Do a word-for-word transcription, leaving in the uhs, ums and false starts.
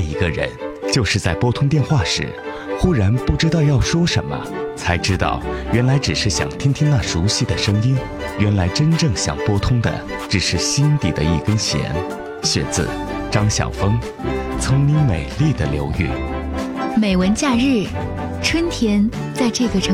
一个人，就是在拨通电话时，忽然不知道要说什么，才知道原来只是想听听那熟悉的声音，原来真正想拨通的只是心底的一根弦。选自张晓峰，从你美丽的流域。 美文假日，春天在这个城